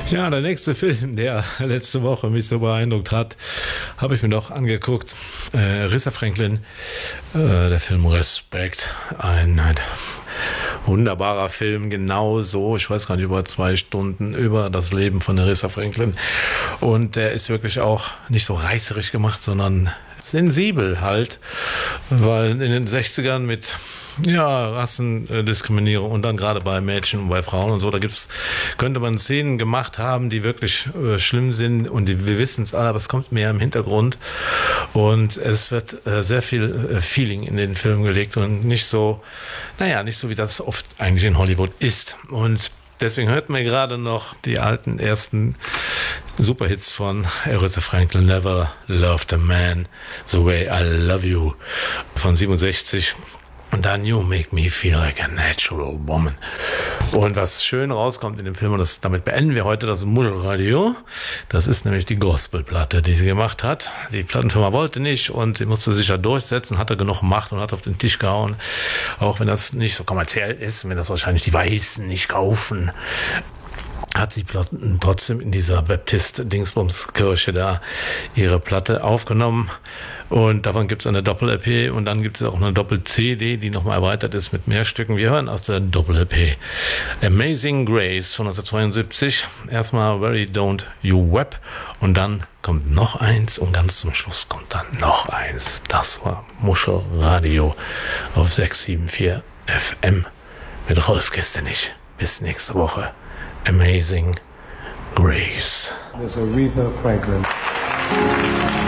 Ja, der nächste Film, der letzte Woche mich so beeindruckt hat, habe ich mir noch angeguckt. Aretha Franklin, der Film Respect, ein wunderbarer Film, genau so, ich weiß gar nicht, über 2 Stunden über das Leben von Aretha Franklin. Und der ist wirklich auch nicht so reißerisch gemacht, sondern sensibel halt, weil in den 60ern mit Rassendiskriminierung und dann gerade bei Mädchen und bei Frauen und so, könnte man Szenen gemacht haben, die wirklich schlimm sind und wir wissen es alle, aber es kommt mehr im Hintergrund und es wird sehr viel Feeling in den Film gelegt und nicht so wie das oft eigentlich in Hollywood ist. Und deswegen hört man gerade noch die alten ersten Superhits von Aretha Franklin, Never Loved a Man the Way I Love You von 67. Und dann You Make Me Feel Like a Natural Woman. Und was schön rauskommt in dem Film, und damit beenden wir heute das Muschelradio, das ist nämlich die Gospelplatte, die sie gemacht hat. Die Plattenfirma wollte nicht und sie musste sich ja durchsetzen, hatte genug Macht und hat auf den Tisch gehauen. Auch wenn das nicht so kommerziell ist, wenn das wahrscheinlich die Weißen nicht kaufen, hat sie trotzdem in dieser Baptist-Dingsbums-Kirche da ihre Platte aufgenommen. Und davon gibt es eine Doppel-EP und dann gibt es auch eine Doppel-CD, die nochmal erweitert ist mit mehr Stücken. Wir hören aus der Doppel-EP Amazing Grace von 1972. Erstmal Very Don't You Weep und dann kommt noch eins und ganz zum Schluss kommt dann noch eins. Das war Muschelradio auf 674 FM mit Rolf Kistenich. Bis nächste Woche. Amazing Grace. There's Aretha Franklin.